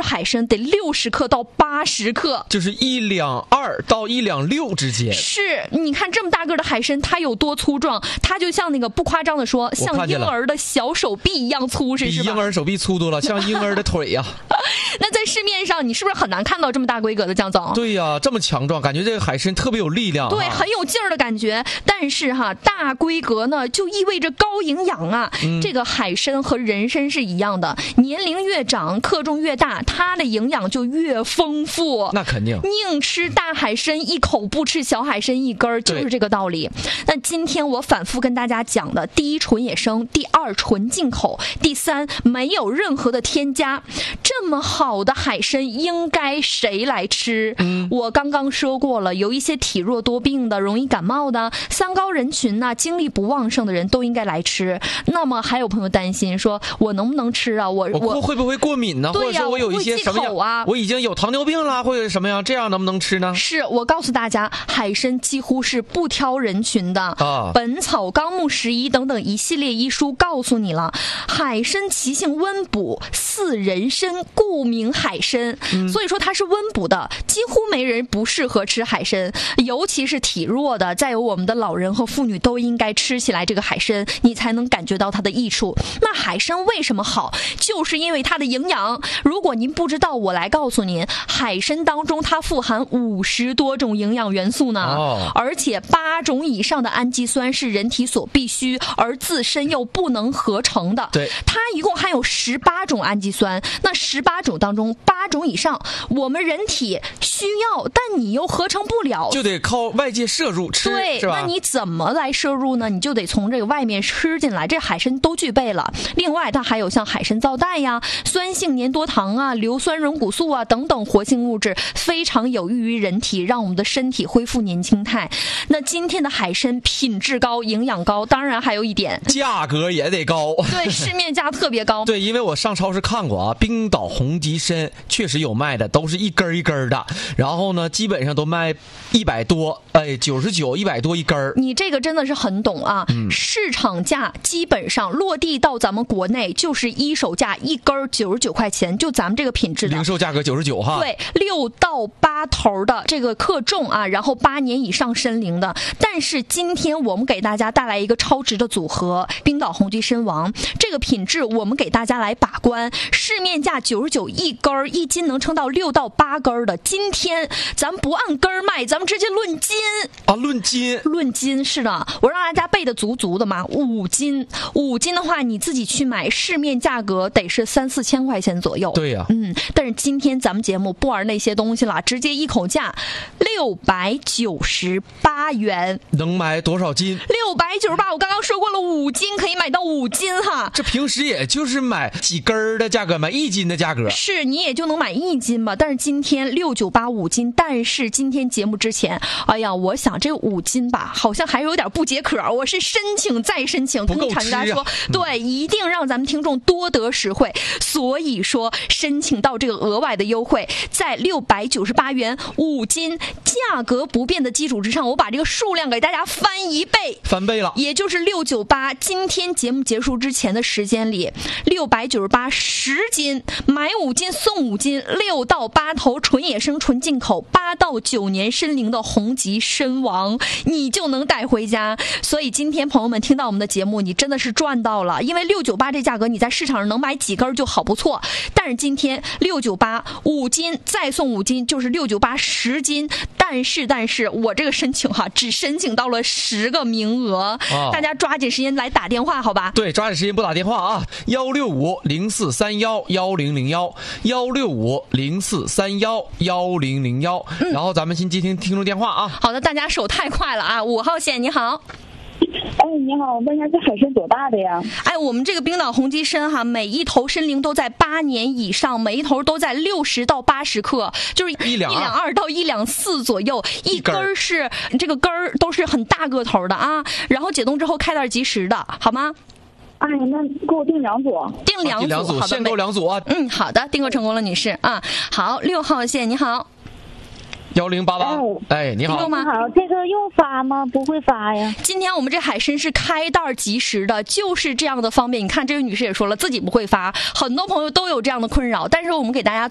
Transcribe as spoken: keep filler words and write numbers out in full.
根海参得六十克到八十克， 就是一两二到一两六之间。 是，你看这么大个的海参，它有多粗壮？它就像那个不夸张的说，像婴儿的小手臂一样粗，是比是吧？ 婴儿手臂粗多了，像婴儿的腿呀、啊。 那在市面上，你是不是很难看到这么大规格的江总？ 对呀、啊，这么强壮，感觉这个海参特别有力量， 对，很有劲儿的感觉。但是哈，大规格呢，就意味着高营养啊。嗯、这个海参和人参是一样的，年龄越长，克重越大，它的营养就越丰富。 那肯定， 宁吃大海参一口，不吃小海参一根，就是这个道理。那今天我反复跟大家讲的，第一纯野生，第二纯进口，第三没有任何的添加。这么好的海参应该谁来吃？嗯、我刚刚说过了，有一些体弱多病的、容易感冒的、三高人群呐、啊、精力不旺盛的人都应该来吃。那么还有朋友担心说，我能不能吃啊？我我会不会过敏呢？ 对呀、 或者说我有一些什么样啊？ 我已经有糖尿病啦，或者什么样，这样能不能吃呢？ 是我告诉大家，海参几乎是不挑人群的。 啊， 本草纲目拾遗等等一系列医书告诉你了，海参其性温补，似人参，故名海参。嗯、所以说它是温补的，几乎没人不适合吃海参，尤其是体弱的，再有我们的老人和妇女都应该吃起来这个海参，你才能感觉到它的益处。那海参为什么好？就是因为它的营养。如果您不知道，我来告诉您，海参当中它富含五十多种营养元素呢， 哦、 而且八种以上的氨基酸是人体所必需，而自身又不能合成的。 对， 它一共含有十八种氨基酸，那十八种当中八种以上我们人体需要，但你又合成不了， 就得靠外界摄入吃， 对， 是吧？ 那你怎么来摄入呢？你就得从这个外面吃进来，这海参都具备了。另外它还有像海参皂苷呀、酸性粘多糖啊、硫酸溶骨素啊等等活性物质，非常有益于人体，让我们的身体恢复年轻态。那今天的海参品质高，营养高，当然还有一点价格也得高， 对，市面价特别高。 对，因为我上超市看过啊，冰岛红极参确实有卖的，都是一根一根的，然后呢基本上都卖一百多，哎，九十九、一百多一根。 你这个真的是很懂啊、嗯、市场价基本上落地到咱们国内就是一手价一根九十九块钱，就咱们这个品质的零售价格九十九哈。 对，六到八头的这个克重啊，然后八年以上参龄的。但是今天我们给大家带来一个超值的组合，冰岛红极参王，这个品质我们给大家来把关，市面价九十九一根，一斤能称到六到八根的。今天咱不按根卖，咱们直接论斤啊，论斤， 论斤是的，我让大家背的足足的嘛，五斤，五斤的话你自己去买，市面价格得是三四千块钱左右。 对呀、啊， 嗯，但是今天咱们节目不玩那些东西了，直接一口价六百九十八元， 能买多少斤？ 六百九十八，我刚刚说过了，五斤可以买到五斤哈。 这平时也就是买几根的价格，买一斤的价格， 是你也就能买一斤吧。但是今天六九八五斤，但是今天节目之前，哎呀，我想这五斤吧，好像还有点不解渴，我是申请再申请，跟厂家说， 嗯、 对，一定让咱们听众多得实惠。所以说申请到这个额外的优惠，在六百九十八元五斤价格不变的基础之上，我把这个数量给大家翻一倍， 翻倍了， 也就是六九八。今天节目结束之前的时间里，六百九十八十斤，买五斤送五斤，六到八头纯野生纯进口，八到九年参龄的红极参王，你就能带回家。所以今天朋友们听到我们的节目，你真的是赚到了，因为六九八这价格你在市场上能买几根就好不错，但是今天六九八五斤再送五斤，就是六九八十斤。但是但是我这个申请哈，只申请到了十个名额、哦、大家抓紧时间来打电话好吧？ 对，抓紧时间拨打电话啊，幺六五零四三幺幺零零幺，幺六五零四三幺幺零零幺。然后咱们先接听听众电话啊。 好的，大家手太快了啊！五号线你好。 哎，你好，我问一下，这海参多大的呀？ 哎，我们这个冰岛红极参哈，每一头参龄都在八年以上，每一头都在六十到八十克，就是一两二到一两四左右，一根儿是这个根儿都是很大个头的啊，然后解冻之后开袋即食的，好吗？ 哎，那给我订两组， 订两组， 订两组， 好的， 限购两组啊。 嗯，好的，订购成功了，女士啊。好，六号线你好。 幺零八八，哎，你好， 你好，这个用发吗？不会发呀。 今天我们这海参是开袋即食的，就是这样的方便。你看这位女士也说了，自己不会发，很多朋友都有这样的困扰，但是我们给大家